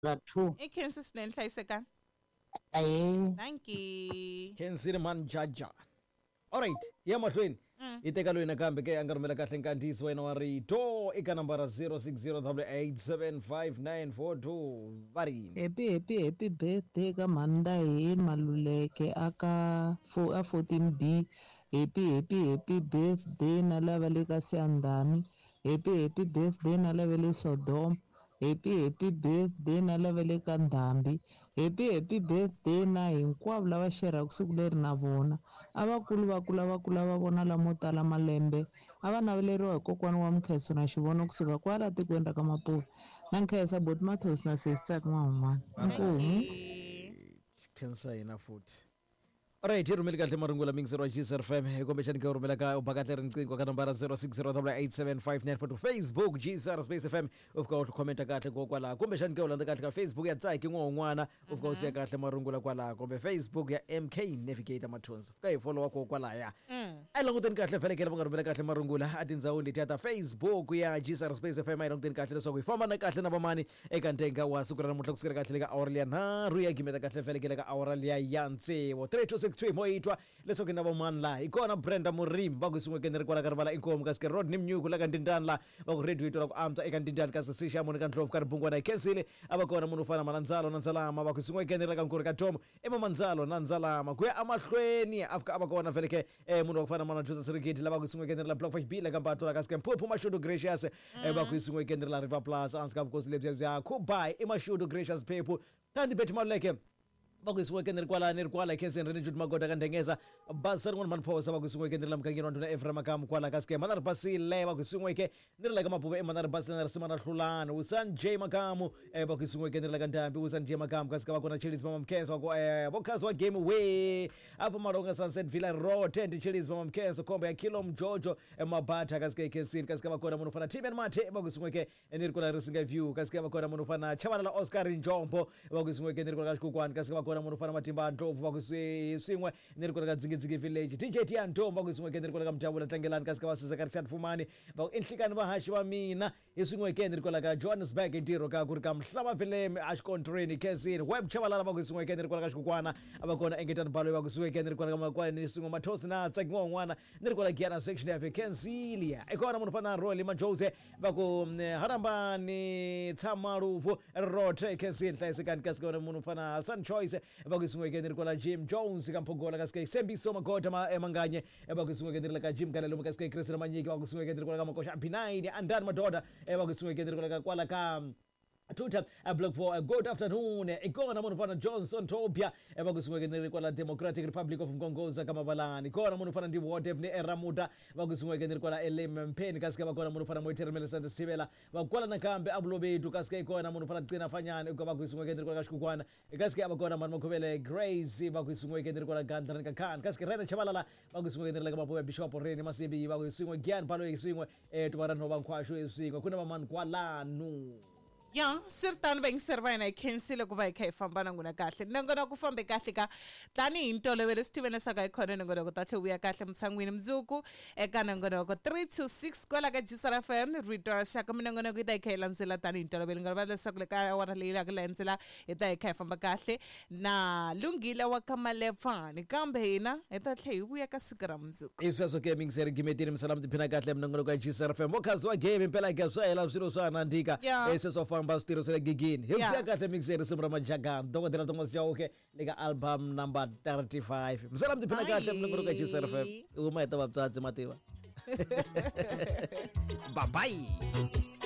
2. Ikhensi sinenhlayisekani. Aye. Thank you. Kensini man jaja. Alright, ya mahlweni. Iteka loyi nakambe ke angarumela kahle nkandiso wena wa rito eka nambara 0608759442 varini. Happy birthday ka Manda hi Maluleke aka 14B. Happy birthday na lava le ka Siandani. Happy birthday na lava le Sodom. Happy birthday na lava le ka Ndhambi. Happy birthday na hinkwavo lava xerhaka siku leri na vona. A vakulu va vona lamo tala malembe. A va naveleriwa hi kokwana wa Mkheso na Xivono kusuka kwala tikweni ra ka Mapuve. Na Nkhesa Bot Mathos na Sister n'wan'wana. Inkomu. Khensa yena futhi. Alright, hi rhumeli kahle marungula mingisero wa GSR FM kumbexani ka rhumela ka u baka tlhela riqingho ka nambara 0608759442 Facebook GSR Space FM of course u khomenta kahle kokwala kumbexani ka u landza kahle ka Facebook ya Tsaki n'wana of course ya kahle marungula kwala kumbe Facebook ya MK Navigator Mathunzi ka hi follow kokwala ya ai languteni kahle velekela va nga rhumela kahle marungula a tindhawini leti ya ta Facebook ya GSR Space FM ai languteni kahle leswaku hi famba na kahle na vamani eka ntenga wa siku ra namuntlha kusukela kahle le ka awara liya nharhu ya gimeta kahle velekela ka awara liya ya ntsevu 3262 moitwa leswaku na vamani la ikona Brenda Murim va ku sungwekeni ri kwala ka rivala inkomu kasi ke Rodney Mnyuku la ka Ntindani la va ku radio itola ku amta eka Ntindani kasi Sisha Monica Ndlovu ka ribungwana hi Kensile a va kona munhu fana Manandzalo na Ndzalama va ku sungwekeni ri ka nkuri ka Tomo Mandzalo na Ndzalama ku ya amahlweni afika a va kona veleke munhu wa ku fana mana Joseph Sirigiti lava ku sungwekeni ri la Block 5B la ka Mpato la kasi ke Mpuphu Mashudu Gracious va ku sungwekeni ri la River Plus ansi ka vukosi lebyi bya Kubai i Mashudu Gracious Phephu tandi beti maluleke vakuisiwekeni ri kwala Kensini rini Judy Magoda ka Ndengeza basa rin'wana maniphosa vakuisiwekeni ri la mugangeni wa ndhuna Ephraim Makamu kwala ka ske mana ri basile vakuisiweke ni ri la ka Mapuve mana ri basile na risima na Hlulani Usan J Makamu vakuisiwekeni ri la ka Ndhambi Usan J Makamu kasi ka va kona Chili's Mama Mkhenso vokazi wa Game Way apa maronga Sunset Villa Road ndi Chili's Mama Mkhenso kombe ya Kilo Mjojo Mabata kasi ka Kensini kasi ka va kona munhu fana Timen Mate vakuisiweke ni ri kwala Risinga View kasi ka va kona munhu fana Chabalala Oscar Njombo vakuisiweke ni ri kwala ka Xikokwani kasi ka va kona munhu fana Matimba Ndlovu va ku swin'we ni ri kwala ka Dzingidzingi Village DJ Tia Ntombo va ku swin'we ni ri kwala ka Mjabula Tlangelani kasi ka va Sisa ka Richard Fumani va ku enhlikani va hashi va mina hi swin'we ni ri kwala ka Johannesburg ntirho ka ku ri ka Mhlaba Philem Ashkontreni Kensini Web Chabalala va ku swin'we ni ri kwala ka Xikokwani a va kona Engetani Balo va ku swin'we ni ri kwala ka Makwani ni swin'we Mathosi na Tsaki n'wana ni ri kwala Giana section ya Kensilia i kona munhu fana Roy Lima Jose va ku Harambani Tsamaruvu Road Kensini hlayisekani kasi ka munhu fana Sun Choice va ku sungwekeni ri kwala Jim Jones ka Mphogola kasi ke Sembiso Magoda Manganye va ku sungwekeni ri la ka Jim Galelo kasi ke Chris Manyiki va ku sungwekeni ri kwala ka Makosha Pinai Andani Madoda va ku sungwekeni ri kwala ka Tuta Block 4 good afternoon ikona munhu fana Johnson Tobia va ku sungwekeni ri kwala Democratic Republic of Mgongoza kama Valani ikona munhu fana Ndivo Dev ni Eramuda va ku sungwekeni ri kwala LM Mpeni kasi ke va kona munhu fana Moiteri Melisande Sibela va kwala nakambe Abulobedu kasi ke ikona munhu fana Gcina Fanyani va ku sungwekeni ri kwala ka Xikukwana kasi ke va kona mani Makhuvele Grace va ku sungwekeni ri kwala Gandran ka Khan kasi ke Rena Chabalala va ku sungwekeni ri la ka Mapuve Bishop Reni Masimbi va ku sungwe Gian Palo swin'we tuvara no va nkhwasho swin'we kuna vamani kwalano Ya, sirtani bengiservana ikhensile kuba ikhe famba nanguna kahle. Nangona ku fambe kahle ka tani intolovelo Steven saka ikhona nangona ku tahle uya kahle mtsangwini mzuku eka nangona ku 326 kwala ka GSR FM Rito shaka nangona ku ita ikhe landzela tani intolovelo ngaba leswaku le ka wara leyi la landzela ita ikhe famba kahle na lungile wa kamalefani kambe hina ita tlhe hi vuya ka sikara mzuku. Iswaso gaming seri gimetini msalam tiphina kahle mnangona ku GSR FM wakazi wa game impela ke swela swilo swa nandika eseso Mbastiro sele gigini himsiya kahle mixeri simra majagana dokotela Thomas Jauke leka album number 35 msalam tiphina kahle mnangona ka GSR FM uma eta vaptsatsi mativa bye bye